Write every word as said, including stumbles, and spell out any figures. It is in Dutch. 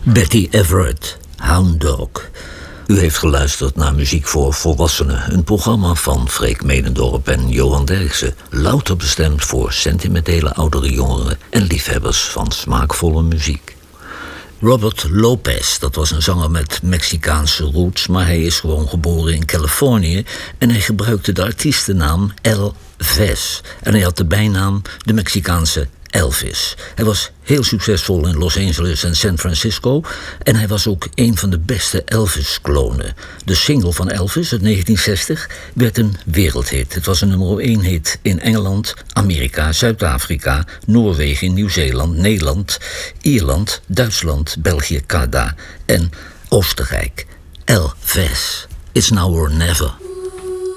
Betty Everett, Hound Dog. U heeft geluisterd naar Muziek voor Volwassenen, een programma van Freek Medendorp en Johan Derksen, louter bestemd voor sentimentele oudere jongeren en liefhebbers van smaakvolle muziek. Robert Lopez, dat was een zanger met Mexicaanse roots, maar hij is gewoon geboren in Californië en hij gebruikte de artiestennaam El Vez. En hij had de bijnaam de Mexicaanse Elvis. Hij was heel succesvol in Los Angeles en San Francisco en hij was ook een van de beste Elvis-klonen. De single van Elvis uit negentien zestig werd een wereldhit. Het was een nummer één hit in Engeland, Amerika, Zuid-Afrika, Noorwegen, Nieuw-Zeeland, Nederland, Ierland, Duitsland, België, Canada en Oostenrijk. Elvis, It's Now or Never.